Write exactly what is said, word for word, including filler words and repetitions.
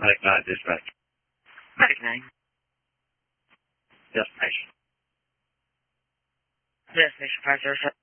Medic nine, dispatch. Medic nine. Destination. Destination five zero seven.